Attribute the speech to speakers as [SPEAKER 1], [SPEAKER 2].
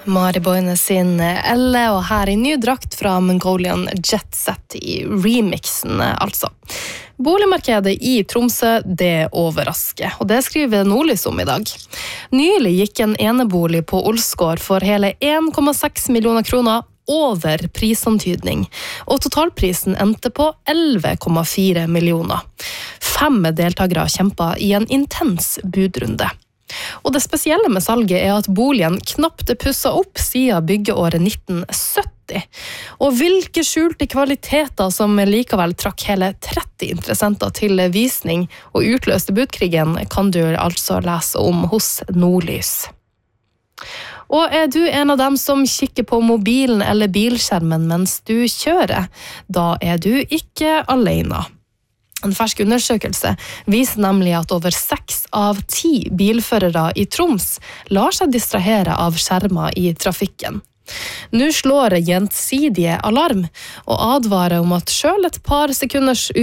[SPEAKER 1] Mari Boine sin Elle, og her I ny drakt fra Mongolian Jet Set I remixen, altså. Boligmarkedet I Tromsø, det overrasker, og det skriver Nordlys om I dag. Nylig gikk en enebolig på Olsgård for hele 1,6 millioner kroner over prisantydning, og totalprisen endte på 11,4 millioner. 5 deltagere kjempet I en intens budrunde. Og det spesielle med salget at boligen knapt pusset opp siden byggeåret 1970. Og hvilke skjulte kvaliteter som likevel trakk hele 30 interessenter til visning og utløste budkrigen kan du altså lese om hos Nordlys. Og du en av dem som kikker på mobilen eller bilskjermen mens du kjører, da du ikke alene. En fersk undersøkelse viser nemlig at over 6 av 10 bilførere I Troms lar seg distrahere av skjermer I trafikken. Nå slår gjensidige alarm og advarer om at selv et par sekunders